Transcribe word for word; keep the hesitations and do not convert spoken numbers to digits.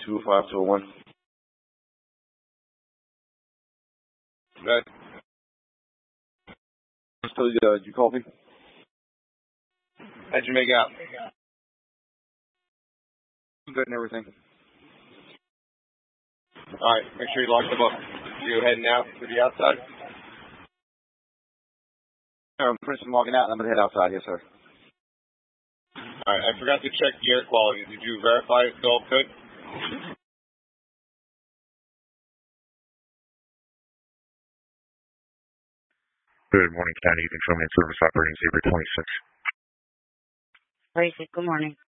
two five two one. Good. So, uh, did you call me? How'd you make out? Good and everything. All right, make sure you lock the book. You heading out to the outside? I'm finishing logging out, and I'm going to head outside. Yes, sir. All right, I forgot to check the air quality. Did you verify it's all good? Good morning, County Control Man Service Operating zero twenty-six. Basic, good morning.